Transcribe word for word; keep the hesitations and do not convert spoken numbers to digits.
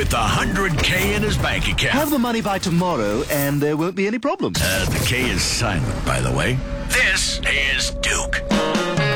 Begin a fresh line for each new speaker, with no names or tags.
with the one hundred K in his bank account.
Have the money by tomorrow, and there won't be any problems.
Uh, the K is silent, by the way. This is Duke.